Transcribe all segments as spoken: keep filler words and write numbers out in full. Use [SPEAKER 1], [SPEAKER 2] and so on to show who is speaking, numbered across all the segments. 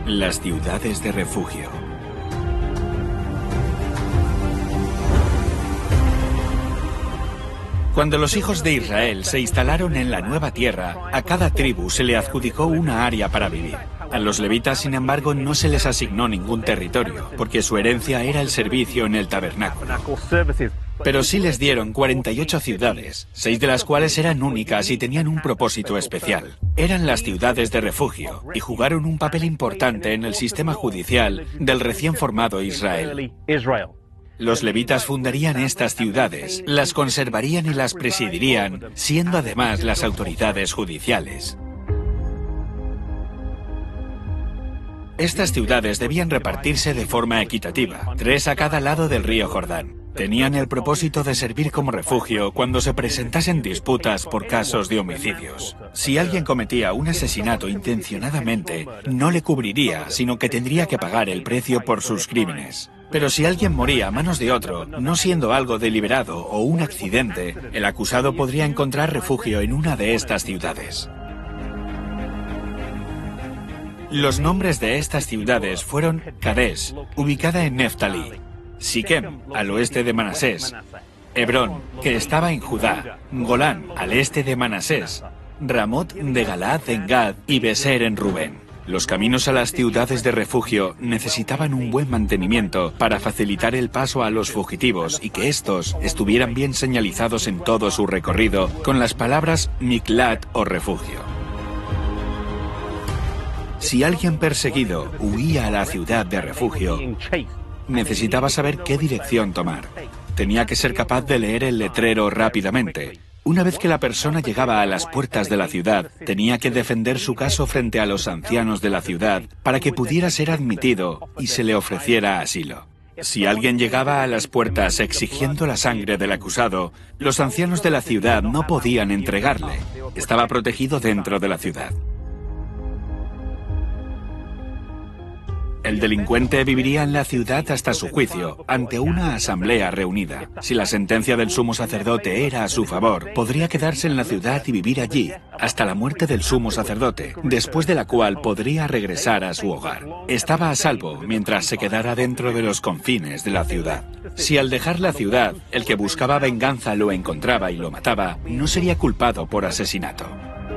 [SPEAKER 1] Las ciudades de refugio. Cuando los hijos de Israel se instalaron en la nueva tierra, a cada tribu se le adjudicó una área para vivir. A los levitas, sin embargo, no se les asignó ningún territorio, porque su herencia era el servicio en el tabernáculo. Pero sí les dieron cuarenta y ocho ciudades, seis de las cuales eran únicas y tenían un propósito especial. Eran las ciudades de refugio y jugaron un papel importante en el sistema judicial del recién formado Israel. Los levitas fundarían estas ciudades, las conservarían y las presidirían, siendo además las autoridades judiciales. Estas ciudades debían repartirse de forma equitativa, tres a cada lado del río Jordán. Tenían el propósito de servir como refugio cuando se presentasen disputas por casos de homicidios. Si alguien cometía un asesinato intencionadamente, no le cubriría, sino que tendría que pagar el precio por sus crímenes. Pero si alguien moría a manos de otro, no siendo algo deliberado o un accidente, el acusado podría encontrar refugio en una de estas ciudades. Los nombres de estas ciudades fueron Kadesh, ubicada en Neftalí; Siquem, al oeste de Manasés; Hebrón, que estaba en Judá; Golán, al este de Manasés; Ramot de Galaad en Gad y Beser en Rubén. Los caminos a las ciudades de refugio necesitaban un buen mantenimiento para facilitar el paso a los fugitivos y que estos estuvieran bien señalizados en todo su recorrido con las palabras Miklat o refugio. Si alguien perseguido huía a la ciudad de refugio, necesitaba saber qué dirección tomar. Tenía que ser capaz de leer el letrero rápidamente. Una vez que la persona llegaba a las puertas de la ciudad, tenía que defender su caso frente a los ancianos de la ciudad para que pudiera ser admitido y se le ofreciera asilo. Si alguien llegaba a las puertas exigiendo la sangre del acusado, los ancianos de la ciudad no podían entregarle. Estaba protegido dentro de la ciudad. El delincuente viviría en la ciudad hasta su juicio, ante una asamblea reunida. Si la sentencia del sumo sacerdote era a su favor, podría quedarse en la ciudad y vivir allí, hasta la muerte del sumo sacerdote, después de la cual podría regresar a su hogar. Estaba a salvo mientras se quedara dentro de los confines de la ciudad. Si al dejar la ciudad, el que buscaba venganza lo encontraba y lo mataba, no sería culpado por asesinato.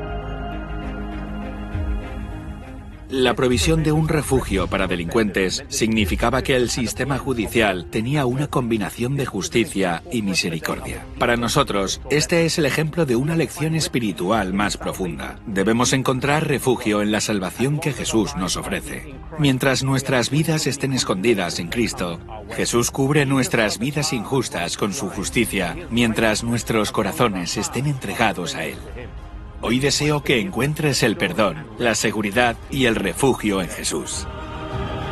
[SPEAKER 1] La provisión de un refugio para delincuentes significaba que el sistema judicial tenía una combinación de justicia y misericordia. Para nosotros, este es el ejemplo de una lección espiritual más profunda. Debemos encontrar refugio en la salvación que Jesús nos ofrece. Mientras nuestras vidas estén escondidas en Cristo, Jesús cubre nuestras vidas injustas con su justicia, mientras nuestros corazones estén entregados a Él. Hoy deseo que encuentres el perdón, la seguridad y el refugio en Jesús.